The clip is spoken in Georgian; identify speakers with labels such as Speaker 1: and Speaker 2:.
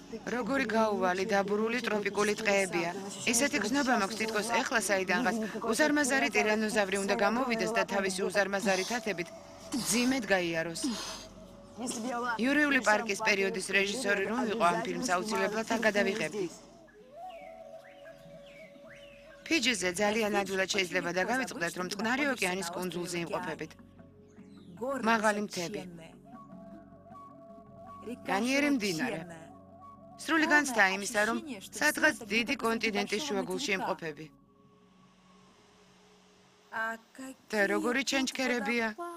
Speaker 1: როგორი გაუვალი დაბურული ტროპიკული ტყეებია. ისეთი გზნობა მაქვს თითქოს ეხლა საიდანღაც უზარმაზარი ტირანოზავრი უნდა გამოვიდეს და თავისი უზარმაზარი თათებით ძიმედ გაიაროს. იურიული პარკის პერიოდის რეჟისორი რომ ვიყო ამ ფილმს აუცილებლად თან გადავიღებდი. ფიჯიზე ძალიან ადვილად შეიძლება დაგავიწყდეთ, რომ წყნარი ოკეანის კუნძულზე იმყოფებით. მაღალი მთები. განიერი მდინარე. სრული განცდა იმისა, რომ სადღაც დიდი კონტინენტის შუაგულში იმყოფები. და როგორი ჩანჩქერებია?